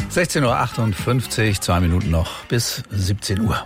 16:58 Uhr, 2 Minuten noch bis 17 Uhr.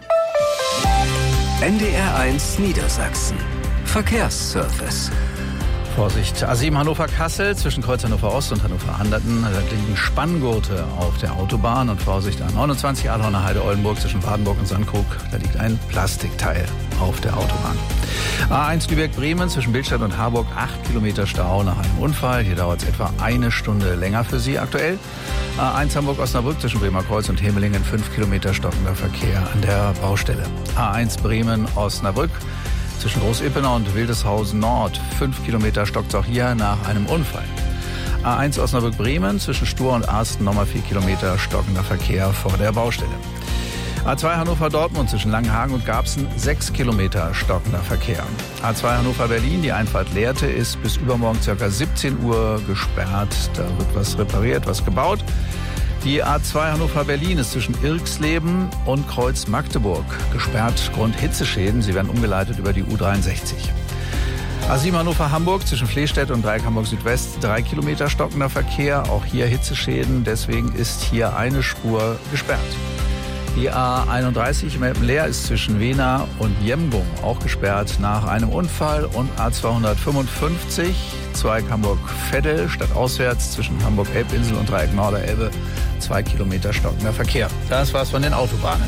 NDR1 Niedersachsen. Verkehrsservice. Vorsicht, A7 Hannover-Kassel zwischen Kreuz Hannover Ost und Hannover Anderten. Da liegen Spanngurte auf der Autobahn. Und Vorsicht, A29 Adorner Heide-Oldenburg zwischen Wardenburg und Sandkrug. Da liegt ein Plastikteil auf der Autobahn. A1 Lübeck-Bremen zwischen Billstadt und Harburg 8 Kilometer Stau nach einem Unfall. Hier dauert es etwa eine Stunde länger für Sie aktuell. A1 Hamburg-Osnabrück zwischen Bremer Kreuz und Hemelingen 5 Kilometer stockender Verkehr an der Baustelle. A1 Bremen-Osnabrück zwischen Groß-Ippenau und Wildeshausen Nord 5 Kilometer stockt auch hier nach einem Unfall. A1 Osnabrück-Bremen zwischen Stur und Arsten nochmal 4 Kilometer stockender Verkehr vor der Baustelle. A2 Hannover-Dortmund zwischen Langenhagen und Garbsen 6 Kilometer stockender Verkehr. A2 Hannover-Berlin, die Einfahrt Lehrte, ist bis übermorgen ca. 17 Uhr gesperrt. Da wird was repariert, was gebaut. Die A2 Hannover-Berlin ist zwischen Irxleben und Kreuz Magdeburg gesperrt. Grund Hitzeschäden. Sie werden umgeleitet über die U63. A7 Hannover-Hamburg zwischen Flehstedt und Dreieck Hamburg Südwest 3 Kilometer stockender Verkehr. Auch hier Hitzeschäden. Deswegen ist hier eine Spur gesperrt. Die A31 Melpen-Leer ist zwischen Wena und Jemgum auch gesperrt nach einem Unfall. Und A255 Zweig Hamburg-Veddel stadtauswärts zwischen Hamburg-Elbinsel und Dreieck Norderelbe 2 Kilometer stockender Verkehr. Das war's von den Autobahnen.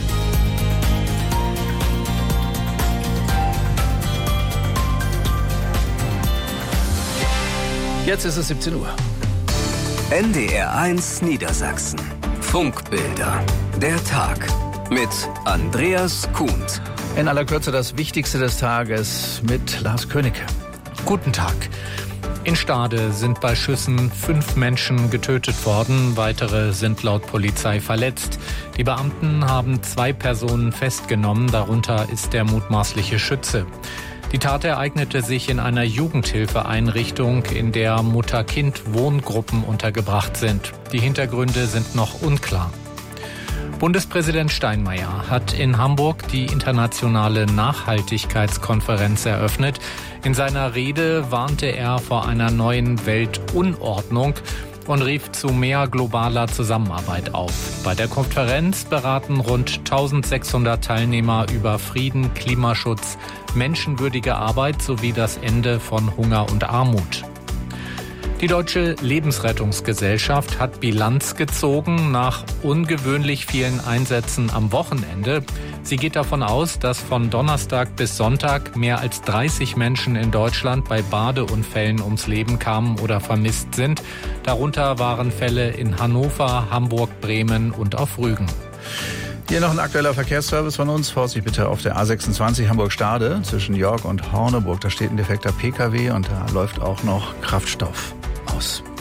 Jetzt ist es 17 Uhr. NDR1 Niedersachsen. Funkbilder. Der Tag mit Andreas Kuhnt. In aller Kürze das Wichtigste des Tages mit Lars König. Guten Tag. In Stade sind bei Schüssen 5 Menschen getötet worden. Weitere sind laut Polizei verletzt. Die Beamten haben 2 Personen festgenommen. Darunter ist der mutmaßliche Schütze. Die Tat ereignete sich in einer Jugendhilfeeinrichtung, in der Mutter-Kind-Wohngruppen untergebracht sind. Die Hintergründe sind noch unklar. Bundespräsident Steinmeier hat in Hamburg die internationale Nachhaltigkeitskonferenz eröffnet. In seiner Rede warnte er vor einer neuen Weltunordnung und rief zu mehr globaler Zusammenarbeit auf. Bei der Konferenz beraten rund 1600 Teilnehmer über Frieden, Klimaschutz, menschenwürdige Arbeit sowie das Ende von Hunger und Armut. Die Deutsche Lebensrettungsgesellschaft hat Bilanz gezogen nach ungewöhnlich vielen Einsätzen am Wochenende. Sie geht davon aus, dass von Donnerstag bis Sonntag mehr als 30 Menschen in Deutschland bei Badeunfällen ums Leben kamen oder vermisst sind. Darunter waren Fälle in Hannover, Hamburg, Bremen und auf Rügen. Hier noch ein aktueller Verkehrsservice von uns. Vorsicht bitte auf der A26 Hamburg-Stade zwischen York und Horneburg. Da steht ein defekter PKW und da läuft auch noch Kraftstoff aus.